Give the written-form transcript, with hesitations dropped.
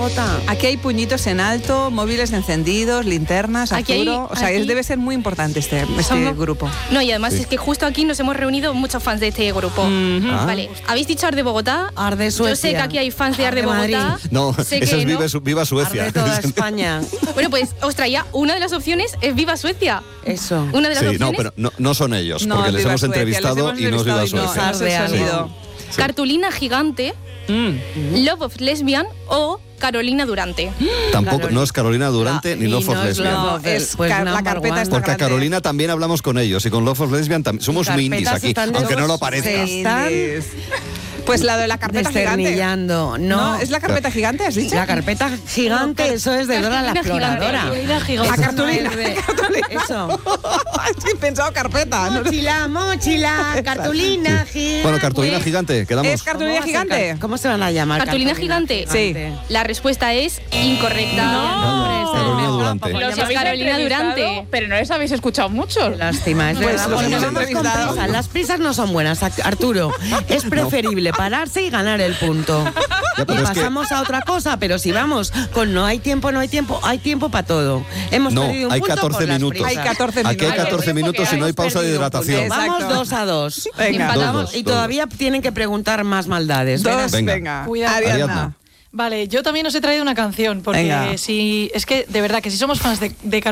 Bogotá. Aquí hay puñitos en alto, móviles encendidos, linternas, Arturo. Debe ser muy importante este grupo. No, y además es que justo aquí nos hemos reunido muchos fans de este grupo. Vale, ¿habéis dicho Art de Bogotá? Art de Suecia. Yo sé que aquí hay fans de Art de Bogotá. No, eso es Viva Suecia. Art de toda España. Bueno, pues os traía una de las opciones, es Viva Suecia. Eso. Una de las opciones. No, pero no son ellos, porque les hemos entrevistado y no es Viva Suecia. Cartulina Gigante, Love of Lesbian o Carolina Durante. Tampoco, no es Carolina Durante ni Love of Lesbian. La carpeta está porque a Carolina también hablamos con ellos y con Love of Lesbian somos muy indies aquí, aunque no lo parezca. Pues la de la carpeta gigante. No, ¿es la carpeta gigante, has dicho? La carpeta gigante, eso es de Dora la Exploradora. La cartulina. Eso. Sí, he pensado carpeta. Mochila, cartulina gigante. Bueno, cartulina gigante, quedamos. ¿Es cartulina gigante? ¿Cómo se van a llamar? ¿Cartulina gigante? Sí. La respuesta es incorrecta. Carolina Durante. Carolina Durante. Pero no les habéis escuchado mucho. Lástima, es verdad. los hemos Vamos con prisa. Las prisas no son buenas, Arturo. Es preferible pararse y ganar el punto. Y pasamos a otra cosa, pero si vamos con no hay tiempo, hay tiempo para todo. Hemos perdido un punto 14 por minutos. las prisas. Aquí hay 14 minutos y no hay pausa de hidratación. Vamos 2-2. Venga. Empatamos y todavía tienen que preguntar más maldades. Venga. Cuidado. Vale, yo también os he traído una canción, porque es que de verdad que si somos fans de Carolina